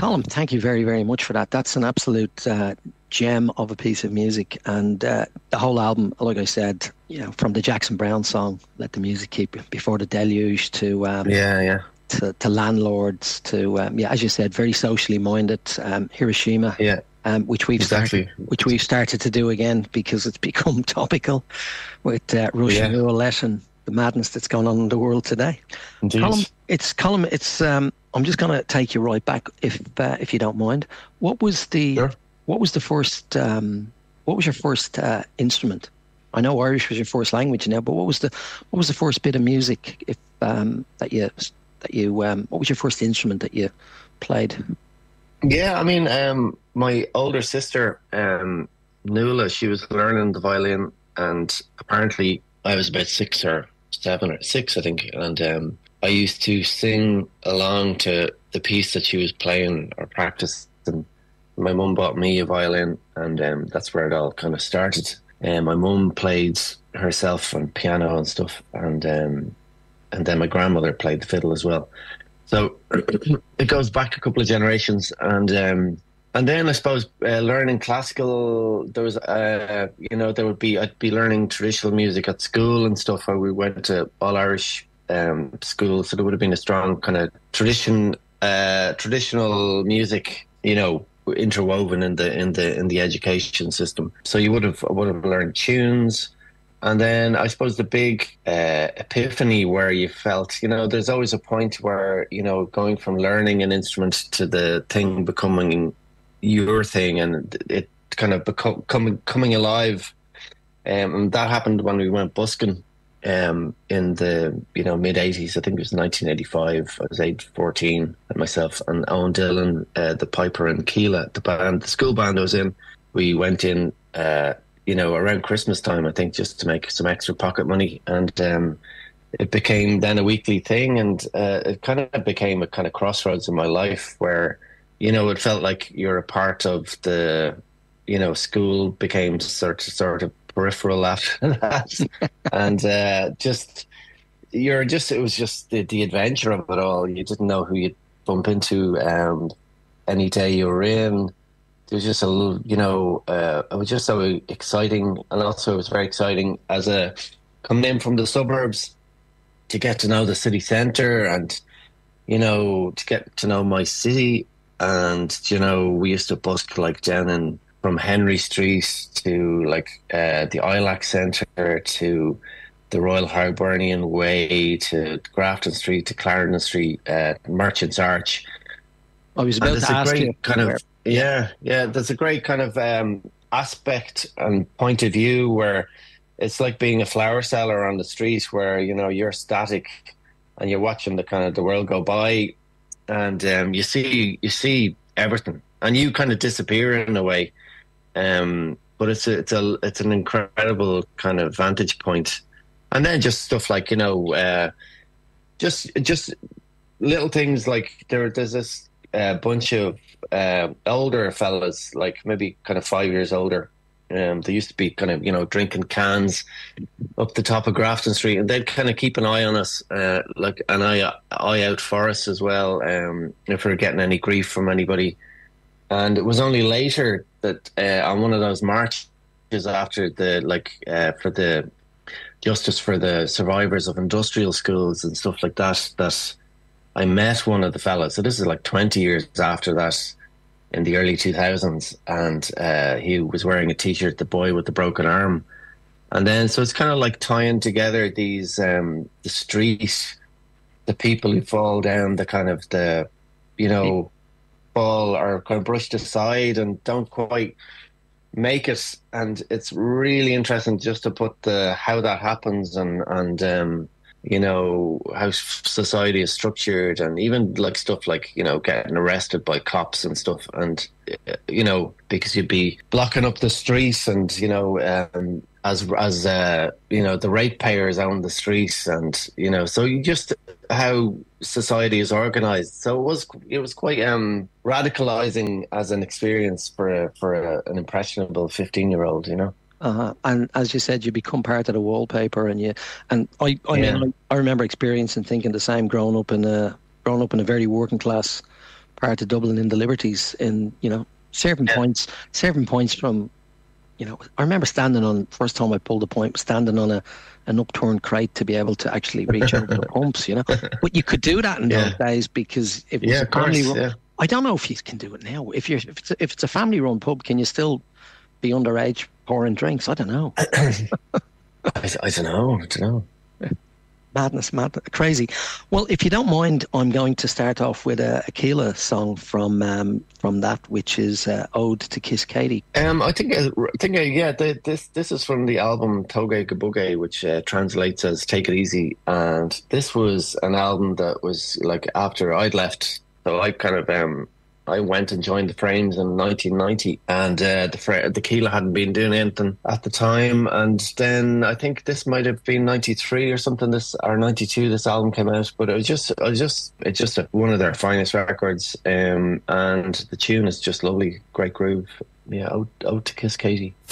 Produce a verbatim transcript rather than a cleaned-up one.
Colin, thank you very, very much for that. That's an absolute uh, gem of a piece of music, and uh, the whole album, like I said, you know, from the Jackson Browne song "Let the Music Keep Before the Deluge" to um, yeah, yeah, to, to Landlords to um, yeah, as you said, very socially minded. Um, Hiroshima, yeah, um, which we've exactly, started, which we've started to do again because it's become topical with uh, Russian yeah, roulette and the madness that's going on in the world today. indeed. Colin, it's Colin. It's um, I'm just going to take you right back, if uh, if you don't mind. What was the Sure. what was the first um, what was your first uh, instrument? I know Irish was your first language now, but what was the what was the first bit of music if um, that you that you um, what was your first instrument that you played? Yeah, I mean, um, my older sister, um, Nuala, she was learning the violin, and apparently I was about six or seven or six, I think, and um, I used to sing along to the piece that she was playing or practicing. My mum bought me a violin, and um, that's where it all kind of started. And my mum played herself on piano and stuff, and um, and then my grandmother played the fiddle as well. So it goes back a couple of generations, and um, and then I suppose uh, learning classical. There was, uh, you know, there would be I'd be learning traditional music at school and stuff. Where we went to all Irish um, school, so there would have been a strong kind of tradition, uh, traditional music, you know, interwoven in the in the in the education system. So you would have would have learned tunes. And then I suppose the big uh, epiphany where you felt, you know, there's always a point where, you know, going from learning an instrument to the thing becoming your thing, and it kind of become, coming coming alive. Um, and that happened when we went busking um, in the, you know, mid eighties. I think it was nineteen eighty-five. I was age fourteen, and myself and Owen Dillon, uh, the piper, and Keela, the band, the school band I was in. We went in uh, you know, around Christmas time, I think, just to make some extra pocket money. And um, it became then a weekly thing. And uh, it kind of became a kind of crossroads in my life where, you know, it felt like you're a part of the, you know, school became sort of, sort of peripheral after that. and uh, just, you're just, it was just the, the adventure of it all. You didn't know who you'd bump into um, any day you were in. It was just a little, you know, uh, it was just so exciting. And also it was very exciting as a coming in from the suburbs to get to know the city centre and, you know, to get to know my city. And, you know, we used to busk like down in from Henry Street to like uh, the I L A C Centre to the Royal Hibernian Way to Grafton Street to Clarendon Street, uh, Merchants Arch. I was about to ask you. Kind of, Yeah, yeah. There's a great kind of um, aspect and point of view where it's like being a flower seller on the street, where you know you're static and you're watching the kind of the world go by, and um, you see you see everything, and you kind of disappear in a way. Um, but it's a, it's a it's an incredible kind of vantage point, and then just stuff like you know, uh, just just little things like there there's this. A bunch of uh, older fellas, like maybe kind of five years older. Um, they used to be kind of, you know, drinking cans up the top of Grafton Street, and they'd kind of keep an eye on us, uh, like an eye, eye out for us as well, um, if we were getting any grief from anybody. And it was only later that uh, on one of those marches after the, like, uh, for the justice for the survivors of industrial schools and stuff like that, that I met one of the fellas. So this is like twenty years after that, in the early two thousands, and uh, he was wearing a T-shirt, "The Boy with the Broken Arm," and then so it's kind of like tying together these um, the street, the people who fall down, the kind of the, you know, fall or kind of brushed aside and don't quite make it, and it's really interesting just to put the how that happens and and. Um, you know, how society is structured, and even like stuff like, you know, getting arrested by cops and stuff. And, you know, because you'd be blocking up the streets and, you know, um, as, as uh, you know, the ratepayers own the streets and, you know, so you just how society is organised. So it was, it was quite um, radicalising as an experience for, a, for a, an impressionable fifteen-year-old, you know. Uh-huh. And as you said, you become part of the wallpaper, and you and I I, Yeah. mean, I, I remember experiencing thinking the same growing up in a growing up in a very working class part of Dublin in the Liberties, in you know serving Yeah. points, serving points from. You know, I remember standing on first time I pulled a point, was standing on a an upturned crate to be able to actually reach over the pumps. You know, but you could do that in Yeah. those days because if it was Yeah, a of course. family run, Yeah. I don't know if you can do it now. If you're if it's a, if it's a family run pub, can you still be underage pouring drinks? I don't know. I, I don't know. I don't know. Madness, mad, crazy. Well, if you don't mind, I'm going to start off with a, a Keela song from um, from that, which is uh, "Ode to Kiss Katie." Um, I think, I think, uh, yeah, the, this this is from the album Toge Gabuge, which uh, translates as "Take It Easy," and this was an album that was like after I'd left, so I kind of um, I went and joined the Frames in nineteen ninety, and uh, the Fra- the Keela hadn't been doing anything at the time, and then I think this might have been ninety-three or something, this or ninety-two. This album came out, but it was just, it was just, it's just a, one of their finest records, um, and the tune is just lovely, great groove. Yeah, Ode, Ode to Kiss Katie.